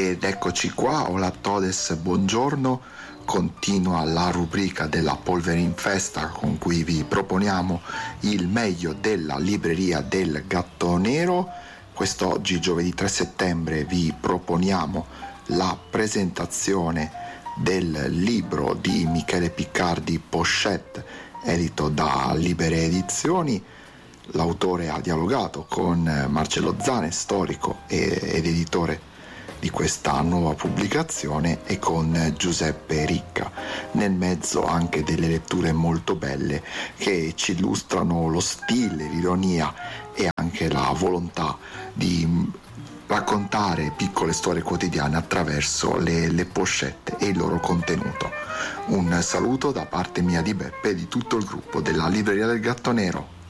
Ed eccoci qua, hola todes, buongiorno. Continua la rubrica della Polvere in Festa con cui vi proponiamo il meglio della libreria del Gatto Nero. Quest'oggi, giovedì 3 settembre, vi proponiamo la presentazione del libro di Michele Piccardi, Pochette, edito da Libere Edizioni. L'autore ha dialogato con Marcello Zane, storico ed editore di questa nuova pubblicazione, e con Giuseppe Ricca. Nel mezzo anche delle letture molto belle che ci illustrano lo stile, l'ironia e anche la volontà di raccontare piccole storie quotidiane attraverso le pochette e il loro contenuto. Un saluto da parte mia, di Beppe, e di tutto il gruppo della Libreria del Gatto Nero.